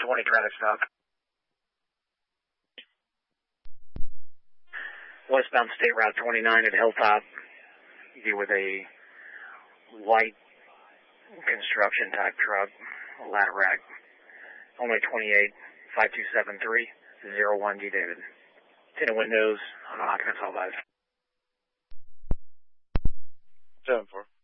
20 traffic stop. Westbound State Route 29 at Hilltop. You with a white construction type truck, a ladder rack. Only 28, 5273, 01 G David. Tinted windows, on occupants all 5. 7-4.